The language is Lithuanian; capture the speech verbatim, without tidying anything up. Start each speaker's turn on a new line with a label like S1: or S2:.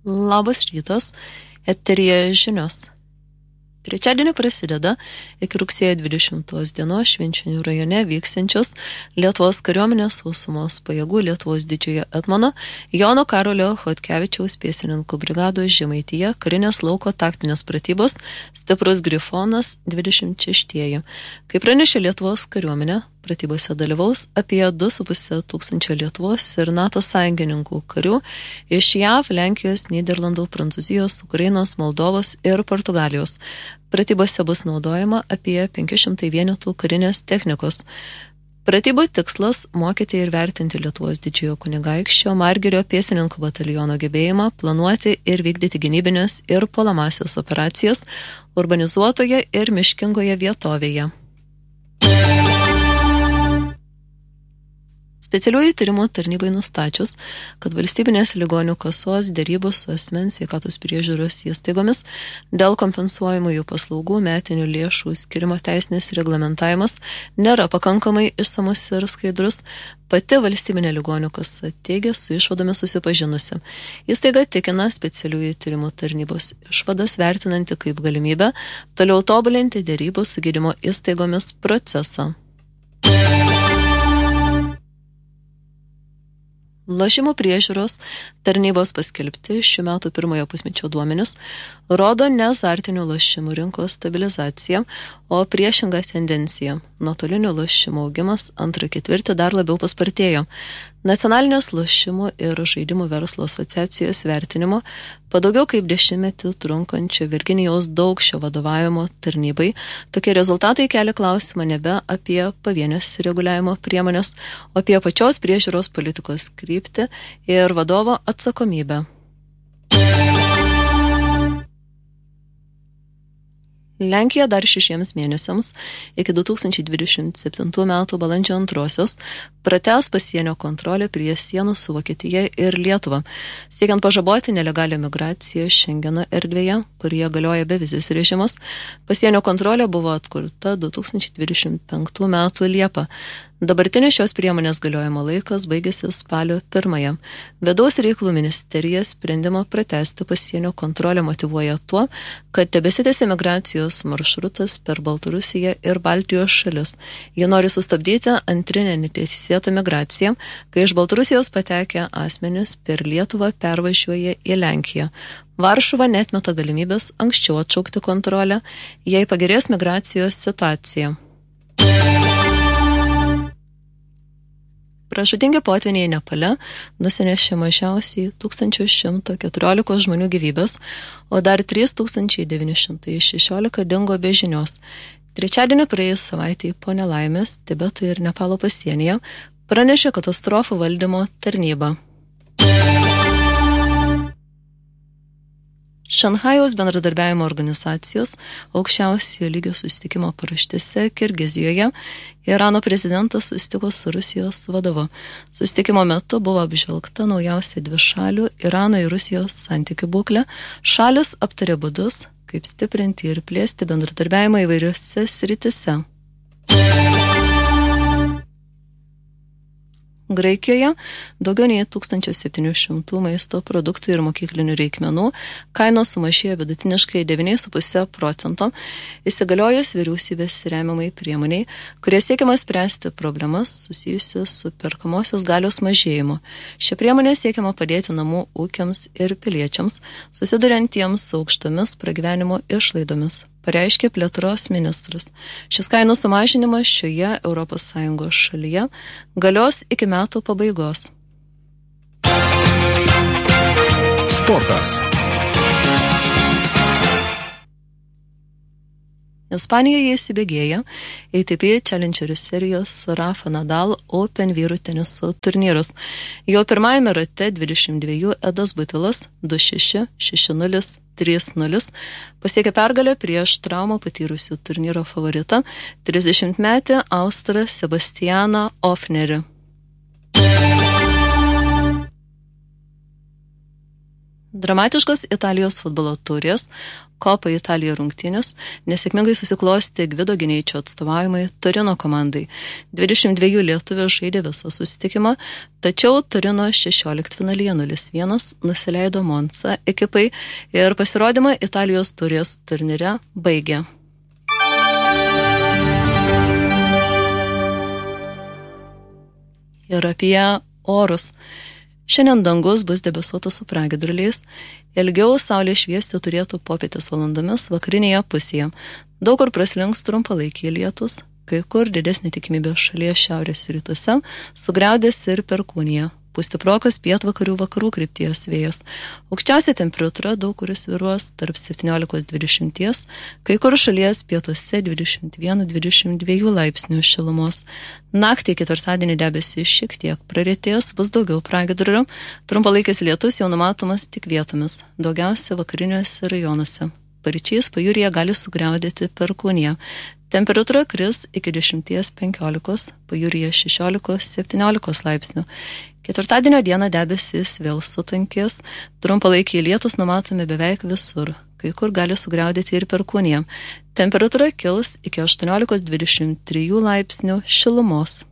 S1: Labas rytas, eteryje žinios. Trečiadienį prasideda iki rugsėjo dvidešimtos dienos Švenčionių rajone vyksiančios Lietuvos kariuomenės sausumos pajėgų Lietuvos didžiojo etmono Jono Karolio Chodkevičiaus pėstininkų brigados Žemaitija karinės lauko taktinės pratybos Stiprus Grifonas dvidešimt šeštieji. Kaip pranešė Lietuvos kariuomenė, pratybose dalyvaus apie du su puse tūkstančio Lietuvos ir NATO sąjungininkų karių iš J A V, Lenkijos, Nyderlandų, Prancūzijos, Ukrainos, Moldovos ir Portugalijos. Pratybose bus naudojama apie penki šimtai vienetų karinės technikos. Pratybų tikslas – mokyti ir vertinti Lietuvos didžiojo kunigaikščio Margirio pėstininkų bataliono gebėjimą planuoti ir vykdyti gynybinės ir puolamąsias operacijas urbanizuotoje ir miškingoje vietovėje. Specialiųjų tyrimų tarnybai nustačius, kad valstybinės ligonių kasos derybos su asmens sveikatos priežiūros įstaigomis dėl kompensuojamųjų paslaugų metinių lėšų skirimo teisinis reglamentavimas nėra pakankamai išsamus ir skaidrus, pati valstybinė ligonių kasa teigia su išvadomis susipažinusi. Įstaiga tikina specialiųjų tyrimų tarnybos išvadas vertinanti kaip galimybę toliau tobulinti derybų su gydymo įstaigomis procesą. Lošimų priežiūros tarnybos paskelbti šių metų pirmojo pusmečio duomenis rodo ne azartinių lošimų rinkos stabilizaciją, o priešingą tendenciją. Nuotolinių lošimų augimas antrą ketvirtį dar labiau paspartėjo. Nacionalinės lošimų ir žaidimų verslo asociacijos vertinimo po daugiau kaip dešimtmetį trunkančio Virginijaus Daukšio vadovavimo tarnybai tokie rezultatai kelia klausimą nebe apie pavienės reguliavimo priemonės, o apie pačios priežiūros politikos kryptį ir vadovo atsakomybę. Lenkija dar šešiems mėnesiams iki du tūkstančiai dvidešimt septintų metų balandžio antrosios pratęs pasienio kontrolę prie sienų su Vokietija ir Lietuva, siekiant pažaboti nelegalią migraciją Šengeno erdvėje, kurioje galioja bevizis režimas. Pasienio kontrolė buvo atkurta du tūkstančiai dvidešimt penktų metų Liepą. Dabartinis šios priemonės galiojimo laikas baigėsi spalio pirmąją. Vidaus reikalų ministerija sprendimą pratęsti pasienio kontrolę motyvuoja tuo, kad tebesitęsia migracijos maršrutas per Baltarusiją ir Baltijos šalis. Jie nori sustabdyti antrinę neteisėtą migraciją, kai iš Baltarusijos patekę asmenys per Lietuvą pervažiuoja į Lenkiją. Varšuva neatmeta galimybės anksčiau atšaukti kontrolę, jei pagerės migracijos situacija. Pražūtingi potvyniai Nepale nusinešė mažiausiai tūkstantis šimtas keturiolika žmonių gyvybės, o dar trys tūkstančiai devyni šimtai šešiolika dingo be žinios. Trečiadienį praėjus savaitei po nelaimės Tibeto ir Nepalo pasienyje pranešė katastrofų valdymo tarnyba. Šanchajaus bendradarbiavimo organizacijos aukščiausiojo lygio susitikimo paraštėse Kirgizijoje Irano prezidentas susitiko su Rusijos vadovu. Susitikimo metu buvo apžvelgta naujausia dvišalių Irano ir Rusijos santykių būklė. Šalis aptarė būdus, kaip stiprinti ir plėsti bendradarbiavimą įvairiose sritise. Graikijoje daugiau nei tūkstantis septyni šimtai maisto produktų ir mokyklinių reikmenų kainos sumažėjo vidutiniškai devyni su puse procento, įsigaliojus vyriausybės remiamai priemoniai, kurie siekiama spręsti problemas susijusias su perkamosios galios mažėjimu. Šią priemonę siekiama padėti namų ūkiams ir piliečiams, susiduriantiems su aukštomis pragyvenimo išlaidomis, pareiškė plėtros ministras. Šis kainų sumažinimas šioje Europos Sąjungos šalyje galios iki metų pabaigos.
S2: Sportas.
S1: Ispanijoje įsibėgėja A T P Challenger serijos Rafa Nadal Open vyrų teniso turnyrus. Jo pirmajame rate dvidešimt dviejų Edas Butvilas du šeši, šeši nulis, trys nulis pasiekė pergalę prieš traumą patyrusių turnyro favoritą trisdešimtmetį austrą Sebastianą Ofnerį. Dramatiškos Italijos futbolo taurės Kopa Italija rungtynės nesėkmingai susiklosti Gvido Gineičio atstovavimai Torino komandai. dvidešimt dviejų lietuvių žaidė visą susitikimą, tačiau Torino šešioliktfinalyje nulis vienas nusileido Monza ekipai ir pasirodymą Italijos taurės turnyre baigė. Ir apie orus. Šiandien dangus bus debesuotas su pragiedruliais, ilgiau saulė šviesti turėtų popietės valandomis vakarinėje pusėje. Daug kur praslinks trumpalaikiai lietus, kai kur didesnė tikimybė šalies šiaurės rytuose, sugriaudės ir perkūnija. Pūs stiprokas pietvakarių vakarų krypties vėjas. Aukščiausia temperatūra daug kur svyruos tarp septyniolikos dvidešimt, kai kur šalies pietuose dvidešimt vienas dvidešimt dva laipsnių šilumos. Naktį ketvirtadienį debesys šiek tiek praretės, bus daugiau pragiedrulių, trumpalaikis lietus jau numatomas tik vietomis, daugiausia vakariniuose rajonuose. Paryčiais pajūryje gali sugriaudėti perkūnija. Temperatūra kris iki dešimt penkiolikos, pajūryje šešiolikos septyniolikos laipsnių. Ketvirtadienio dieną debesys vėl sutankės, trumpalaikiai lietus numatomi beveik visur, kai kur gali sugriaudėti ir perkūnija. Temperatūra kils iki aštuoniolikos dvidešimt trijų laipsnių šilumos.